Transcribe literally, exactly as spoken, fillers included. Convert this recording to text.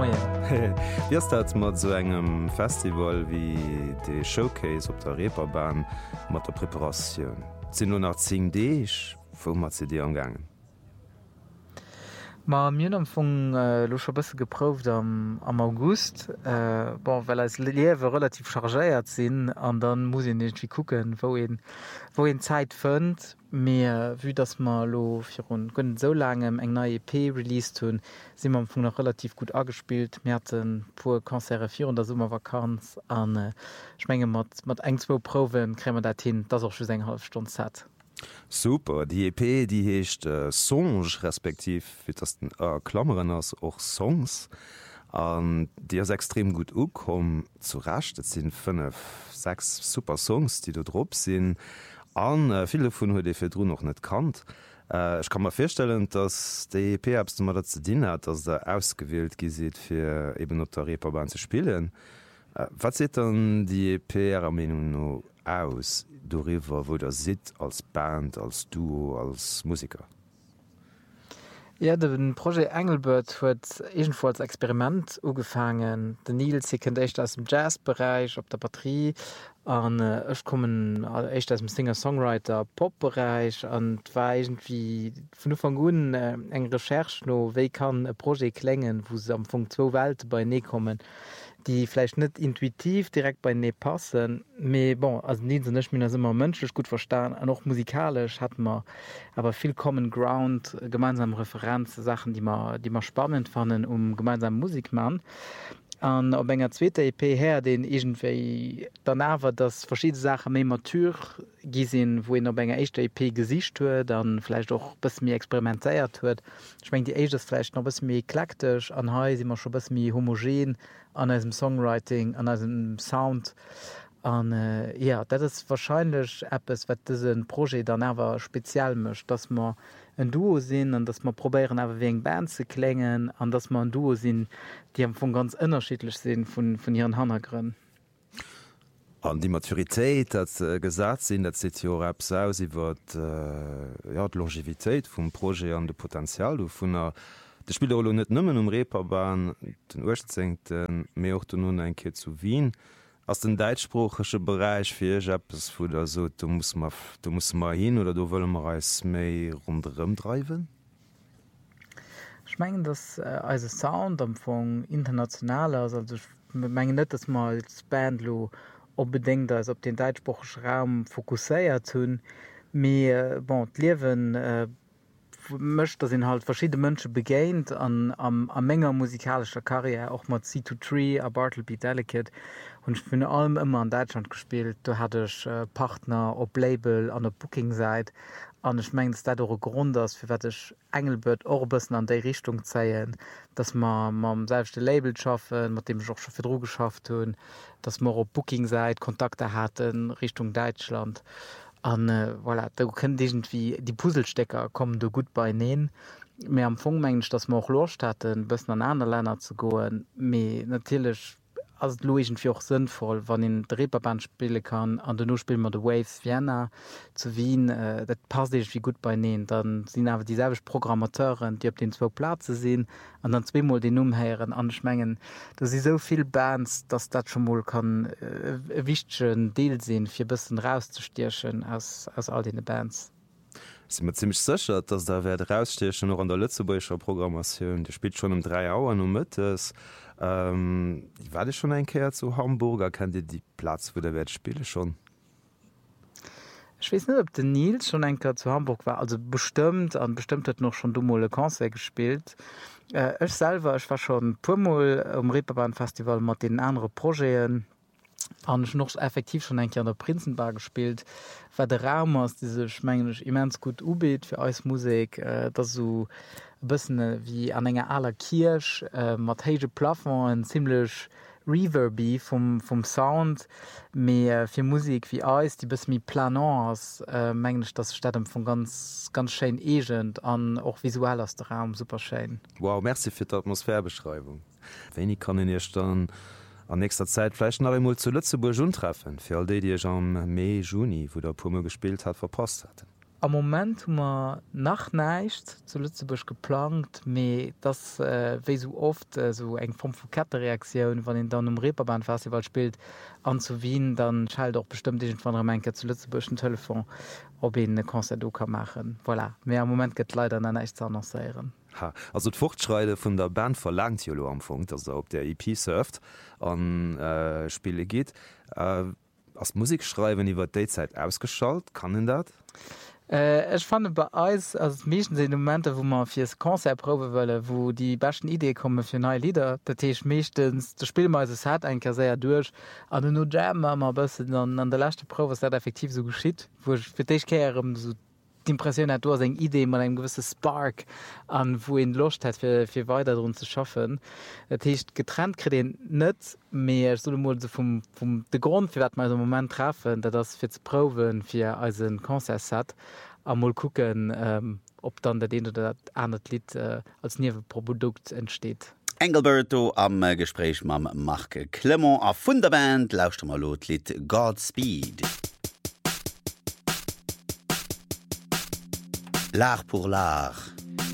Moie. Wiest dat mat zo engem Festival wie de Showcase op der Reeperbahn mat der Präparatioun. Zin hun nach zing Deeg wo mat ze Di angangen. Ma mir am vung äh, locher bësse geprot am, am August äh, bon, well als Liewe relativ chargéiert sinn an dann muss en wie kucken, wo en wo en Zäit fënnt mé wie dats ma lo fir hun gënn so langem eng neue E P release hunn, si man vun noch relativ gut agespielt, Mäten puer Konzerre virun der Summer Vakanz an Schmenge äh, mat mat engwo Prowen krémmer dat hin, dats och schon eng half Stunde hat. Super, die E P die heecht äh, Songe respektiv wie das den äh, Klammeren ass och Songs an Di ass extrem gut ukom zu racht. Et sinn fënnef sechs super Songs, die du drop sinn an äh, viele vun huet de fir Dr noch net kannt. Äh, ich kann mir firstellen, dats de E P abst du mat dat ze Din hat, dats der ausgewählt gisit fir eben op der Reeperbahn ze spielen. Äh, wat se an die E P am Menung no aus doriwer, wo der sit als Band, als Duo, als Musiker? Ja, den Projekt Engelbert huet egentfo als Experiment ugefangen. Den Neil se kennt echt aus dem Jazzbereich op der Batterie an ech äh, kommen echt aus dem Singer-Songwriter Popbereich an war irgendwie vun van Gun äh, eng Recherch no wéi kann e Projekt klengen, wo se am Funk zwo Welt bei nee kommen, die vielleicht net intuitiv direkt bei nee passen, me bon as nie se nech mir immer mënschech gut verstan an noch musikalisch hat man aber viel Common Ground, gemeinsam Referenz, Sachen, die man die man spannend fanden um gemeinsam Musik machen. An op enger zweter E P her den egentéi dannawer dats verschiedene Sachen méi matur gisinn, wo en op enger echte E P gesicht huet, dann vielleicht auch bis mir experimentéiert huet. Schwenng die Agesfle noch bis mir klaktisch an ha immer schon bis mir homogen an dem Songwriting, an dem Sound. an äh, ja, dat is wahrscheinlich Apps wat diesen Projekt dann awer spezial mischt, dass man ein Duo sinn an dass man probieren awer wegen Band ze klengen, an dass man ein Duo sinn, die am vu ganz unterschiedlich sinn von, von ihren Hannergrünn. An die Maturitéit dat äh, gesat sinn, dat se Apps aus iwwer äh, ja, d Longevitéit vum Pro an de Potenzial du vun der de Spiel net nëmmen um Reeperbahn den Urzingten mé och du nun enke zu Wien. Aus den deitsprachesche Bereich fir Jappes vu der so du musst ma du musst mal hin oder du wolle mar als méi rundrem dreiwen? Schmengen das äh, als Sound am vu internationaler also menggen net das mal als Bandlo opbedingt als op den deitsprachesche Raum fokusséiert hunn mé bon liewen äh, mcht dat sinn halt verschiedene Mënsche begéint an am a Menger musikalscher Karriere auch mat C zwei drei a Bartleby Delicate und vun allem immer an Deutschland gespielt. Du hattech äh, Partner op Label an der Booking seit an ich mengg dat eure Grund ass fir wattech Engelbert Orbessen an déi Richtung zeien, dats ma mam selbchte Label schaffen, mat dem joch schon fir Dro geschafft hunn, dats mar op Booking seit Kontakte hatten Richtung Deutschland. An äh, voilà, da könnt irgendwie die Puzzlestecker kommen du gut bei neen. Mir am Fungmensch, dass man auch Lust hatten, bis an andere Länder zu gehen. Mir natürlich als Louisfir auch sinnvoll, wann in der Reeperbahn spielen kann. An der Nu spielen wir die Waves Vienna zu Wien. Äh, das passt irgendwie gut bei neen. Dann sind aber dieselben Programmateuren, die auf den zwei Plätzen sind, und dann zweimal den umhören, anschmengen. Da sind so viele Bands, dass das schon mal kann äh, ein wichtiger Deal sein, für ein bisschen rauszustierchen aus, aus all den Bands. Ich bin mir ziemlich sicher, dass da wird rausstechen noch an der Lützeburger Programmation. Die spielt schon um drei Uhr um mittags. Ähm, ich war schon ein Kehr zu Hamburger, kennt ihr die Platz, wo der Welt spiele schon? Ich weiß nicht, ob der Nils schon ein Kehr zu Hamburg war. Also bestimmt, und bestimmt hat noch schon dummole Konzert gespielt. Äh, ich selber, ich war schon ein paar Mal am Reeperbahn-Festival mit den anderen Projekten. Und ich noch effektiv schon ein Kehr an der Prinzenbar gespielt. Weil der Raum aus diese schmenglich immens gut ubit für uns Musik, äh, dass so ein bisschen wie an einer aller Kirch, äh, mit hege Plafond, ziemlich reverby vom, vom Sound, mehr für Musik wie uns, die bisschen mit Planons, äh, menglich das Stadt von ganz, ganz schön egend und auch visuell aus der Raum super schön. Wow, merci für die Atmosphärebeschreibung. Wenn ich kann in erst dann an nächster Zeit vielleicht noch einmal zu Lützeburg treffen, für all die, die ich am Mai, Juni, wo der Pummel gespielt hat, verpasst hatten. am Moment man nach neicht zu Lützeburg geplant, me das äh, wie so oft äh, so eng Form von Kettereaktion, wann den dann im Reeperbahn-Festival spielt an zu Wien, dann schalt auch bestimmt von der Menke zu Lützeburg ein Telefon, ob ihn ein Konzert kann machen. Voilà. Mehr am Moment geht leider dann nichts annoncieren. Ha. Also d Fortschreide vun der Band verlangt Jolo am Funk, dass er op der E P surft an äh, Spiele geht. Äh, als Musikschreiben iwwer Dayzeit ausgeschalt, kann en dat? Äh, ich fand bei uns als meisten sind Momente, wo man fürs Konzert proben wollen, wo die besten Ideen kommen für neue Lieder. Das ist meistens, das Spiel mal es hat ein sehr durch. Und nur Jam mal ein bisschen an, an der letzten Probe, was das effektiv so geschieht, wo ich für dich kehre, so die Impression hat, du hast eine Idee mit einem gewissen Spark, an wo ihn Lust hat, für, für weiter darum zu schaffen. Das heißt, getrennt kriegt ihn nicht mehr, so mal so vom, vom der Grund, für was wir so einen Moment treffen, dass das für zu proben, für unseren Konzertset, und mal gucken, ähm, ob dann der eine oder das andere Lied äh, als Nebenprodukt entsteht. Engelberto am äh, Gespräch mit Marc Clement a vun der Band lauscht mal lot Lied Godspeed. L'art pour l'art.